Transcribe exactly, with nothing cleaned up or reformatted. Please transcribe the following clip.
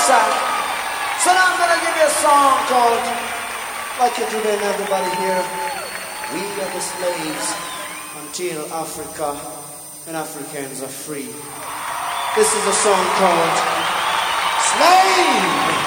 outside. So now I'm gonna give you a song called Like You Do Then Everybody Here. We are the slaves until Africa and Africans are free. This is a song called Slave.